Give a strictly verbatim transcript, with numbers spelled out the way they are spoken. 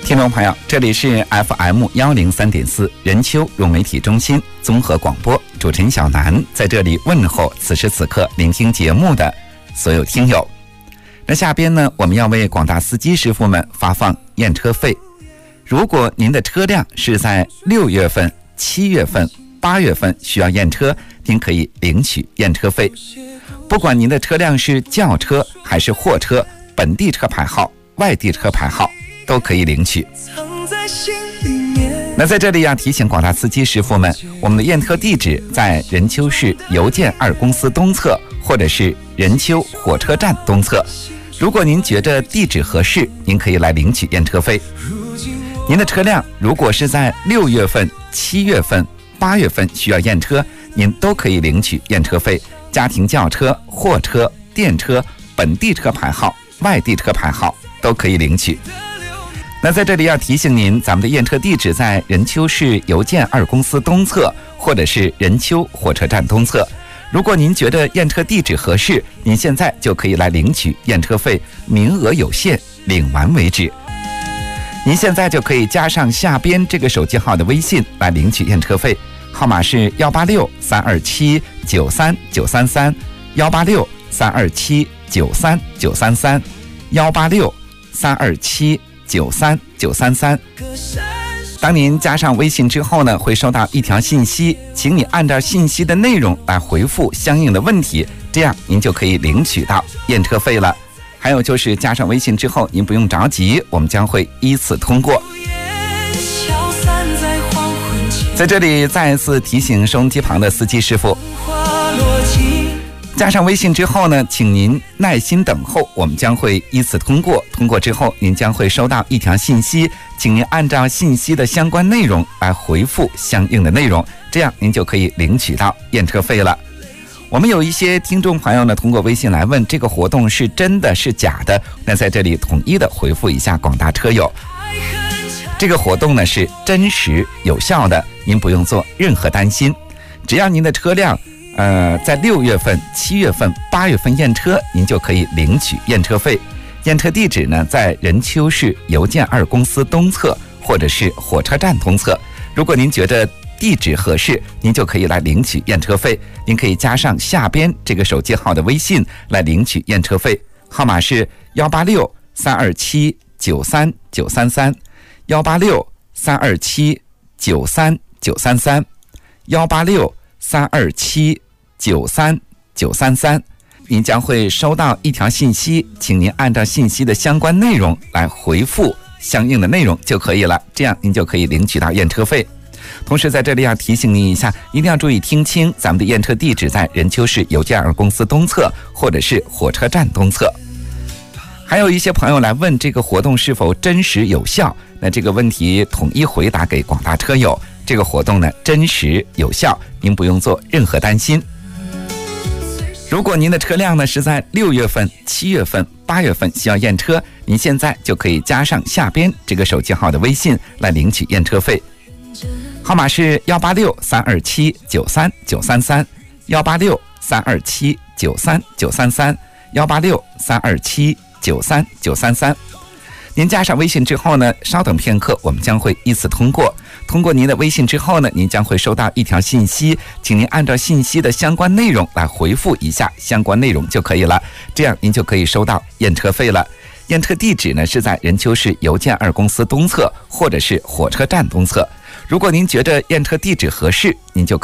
听众朋友，这里是 F M 一零三点四 人丘融媒体中心综合广播，主持人小南在这里问候此时此刻聆听节目的所有听友。那下边呢，我们要为广大司机师傅们发放验车费。如果您的车辆是在六月份、七月份、八月份需要验车，您可以领取验车费。不管您的车辆是轿车还是货车，本地车牌号、外地车牌号都可以领取。那在这里要提醒广大司机师傅们，我们的验车地址在任丘市邮件二公司东侧，或者是任丘火车站东侧。如果您觉得地址合适，您可以来领取验车费。您的车辆如果是在六月份、七月份、八月份需要验车，您都可以领取验车费。家庭轿车、货车、电车、本地车牌号、外地车牌号都可以领取。那在这里要提醒您，咱们的验车地址在任丘市邮件二公司东侧，或者是任丘火车站东侧。如果您觉得验车地址合适，您现在就可以来领取验车费，名额有限，领完为止。您现在就可以加上下边这个手机号的微信来领取验车费，号码是幺八六三二七九三九三三，幺八六三二七九三九三三，幺八六三二七九三九三三。当您加上微信之后呢，会收到一条信息，请你按照信息的内容来回复相应的问题，这样您就可以领取到验车费了。还有就是加上微信之后，您不用着急，我们将会依次通过。在这里再一次提醒收音机旁的司机师傅，加上微信之后呢，请您耐心等候，我们将会依次通过。通过之后，您将会收到一条信息，请您按照信息的相关内容来回复相应的内容，这样您就可以领取到验车费了。我们有一些听众朋友呢，通过微信来问这个活动是真的是假的，那在这里统一的回复一下广大车友，这个活动呢是真实有效的，您不用做任何担心。只要您的车辆呃，在六月份、七月份、八月份验车，您就可以领取验车费。验车地址呢，在任丘市邮件二公司东侧，或者是火车站东侧。如果您觉得地址合适，您就可以来领取验车费。您可以加上下边这个手机号的微信来领取验车费，号码是幺八六三二七九三九三三，幺八六三二七九三九三三，幺八六三二七九三九三三。您将会收到一条信息，请您按照信息的相关内容来回复相应的内容就可以了，这样您就可以领取到验车费。同时在这里要提醒您一下，一定要注意听清，咱们的验车地址在任丘市邮件二公司东侧，或者是火车站东侧。还有一些朋友来问这个活动是否真实有效，那这个问题统一回答给广大车友，这个活动呢真实有效，您不用做任何担心。如果您的车辆呢是在六月份、七月份、八月份需要验车，您现在就可以加上下边这个手机号的微信来领取验车费，号码是幺八六三二七九三九三三，幺八六三二七九三九三三，幺八六三二七九三九三三。您加上微信之后呢，稍等片刻，我们将会依次通过。通过您的微信之后呢，您将会收到一条信息，请您按照信息的相关内容来回复一下相关内容就可以了，这样您就可以收到验车费了。验车地址呢是在任丘市邮件二公司东侧，或者是火车站东侧。如果您觉得验车地址合适，您就可